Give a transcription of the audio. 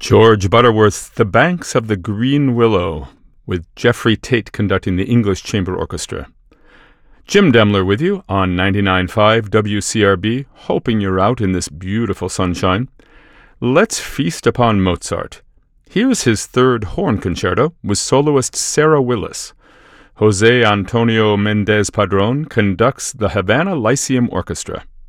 George Butterworth's The Banks of the Green Willow, with Jeffrey Tate conducting the English Chamber Orchestra. Jim Demler with you on 99.5 WCRB, hoping you're out in this beautiful sunshine. Let's feast upon Mozart. Here's his third horn concerto with soloist Sarah Willis. Jose Antonio Mendez Padron conducts the Havana Lyceum Orchestra.